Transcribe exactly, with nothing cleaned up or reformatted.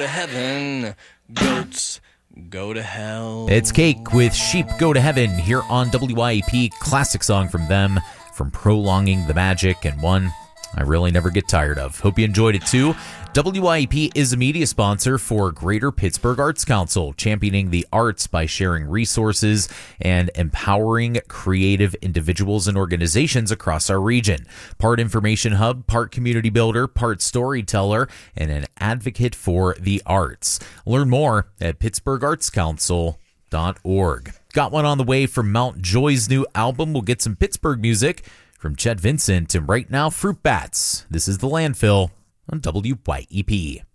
to heaven, goats go to hell. It's Cake with Sheep Go to Heaven here on W I E P. Classic song from them, from Prolonging the Magic, and one I really never get tired of. Hope you enjoyed it too. W I E P is a media sponsor for Greater Pittsburgh Arts Council, championing the arts by sharing resources and empowering creative individuals and organizations across our region. Part information hub, part community builder, part storyteller, and an advocate for the arts. Learn more at pittsburgh arts council dot org. Got one on the way from Mount Joy's new album. We'll get some Pittsburgh music from Chet Vincent, and right now, Fruit Bats. This is The Landfill on W Y E P.